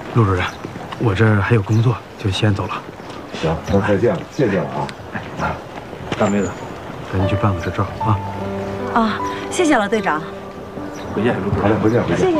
陆主任，我这儿还有工作，就先走了。 行，那再见了，谢谢了啊。 大妹子，赶紧去办个执照啊！ 啊，谢谢了，队长。 回见，陆主任。 好嘞，回见，回见。 谢谢。